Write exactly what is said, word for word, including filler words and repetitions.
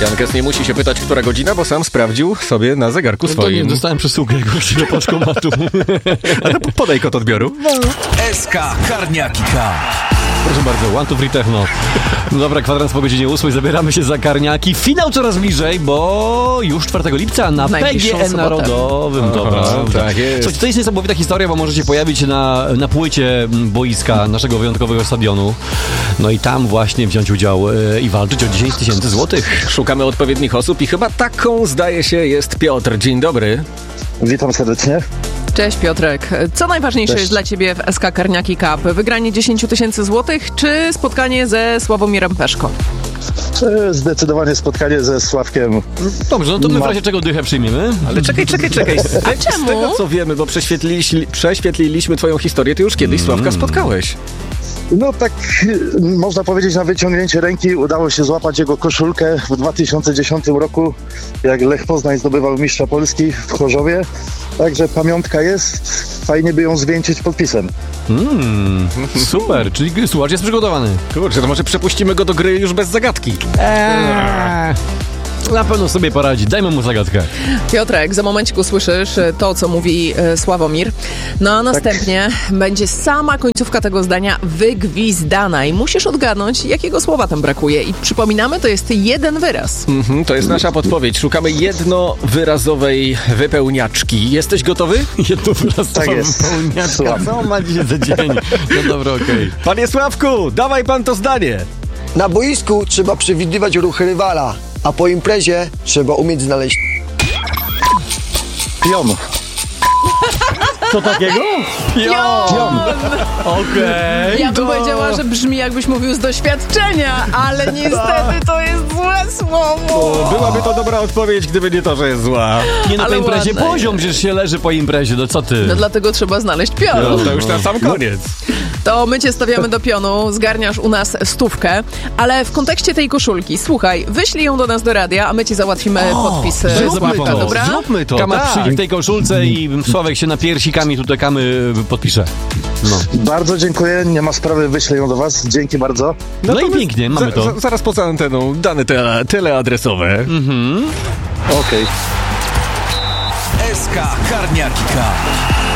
Jankes nie musi się pytać, która godzina, bo sam sprawdził sobie na zegarku No swoim. nie, dostałem przesyłkę jakąś do paczkomatu. A to podaj kod odbioru. S K Karniaki Cup. Proszę bardzo, One to Free Techno. No dobra, kwadrans po godzinie ósmej, zabieramy się za Karniaki. Finał coraz bliżej, bo już czwartego lipca na P G N Narodowym. Aha, Dobra, tak jest. Słuchajcie, to jest niesamowita historia, bo możecie pojawić się na, na płycie boiska naszego wyjątkowego stadionu. No i tam właśnie wziąć udział e, i walczyć o dziesięć tysięcy złotych. Szukamy odpowiednich osób i chyba taką, zdaje się, jest Piotr. Dzień dobry. Witam serdecznie. Cześć Piotrek. Co najważniejsze Cześć. jest dla Ciebie w S K Karniaki Cup? Wygranie dziesięć tysięcy złotych czy spotkanie ze Sławomirem Peszko? E, Zdecydowanie spotkanie ze Sławkiem. Dobrze, no to my w Ma- razie czego dychę przyjmiemy? Ale czekaj, czekaj, czekaj. Z, A czemu? z tego, co wiemy, bo prześwietliliśmy, prześwietliliśmy twoją historię, ty już kiedyś Sławka spotkałeś. No tak, e, można powiedzieć, na wyciągnięcie ręki udało się złapać jego koszulkę w dwa tysiące dziesiątym roku, jak Lech Poznań zdobywał mistrza Polski w Chorzowie. Także pamiątka jest, fajnie by ją zwieńczyć podpisem. Mm, super, czyli słuchacz jest przygotowany. Kurczę, to może przepuścimy go do gry już bez zagadki. Eee, na pewno sobie poradzi. Dajmy mu zagadkę. Piotrek, za momencik usłyszysz e, to, co mówi e, Sławomir. No a następnie będzie sama końcówka tego zdania wygwizdana i musisz odgadnąć, jakiego słowa tam brakuje. I przypominamy, to jest jeden wyraz. Mhm, to jest nasza podpowiedź. Szukamy jednowyrazowej wypełniaczki. Jesteś gotowy? Jedno wyraz Tak jest. Słucham. Co on ma dzisiaj za dzień? No dobra, okej. Panie Sławku, dawaj pan to zdanie. Na boisku trzeba przewidywać ruchy rywala, a po imprezie trzeba umieć znaleźć Pion. Co takiego? Pion! Okej. Ja bym to- powiedziała, że brzmi jakbyś mówił z doświadczenia, ale niestety to jest złe słowo. Byłaby to dobra odpowiedź, gdyby nie to, że jest zła. Nie no, po Ale imprezie ładne poziom, przecież się leży po imprezie, no co ty? No dlatego trzeba znaleźć pion. No, to już na sam koniec. To my cię stawiamy do pionu, zgarniasz u nas stówkę, ale w kontekście tej koszulki, słuchaj, wyślij ją do nas do radia, a my ci załatwimy podpis e, zróbmy Sławka, to, dobra? Zróbmy to, Kamat tak. przyjdzie w tej koszulce i Sławek się na piersikami tutaj kamy podpisze. No, Bardzo dziękuję, nie ma sprawy, wyślę ją do was. Dzięki bardzo. no, to i my- pięknie, mamy za, to. za, zaraz poza anteną dane tele, teleadresowe. Okej. S K Karniaki Cup.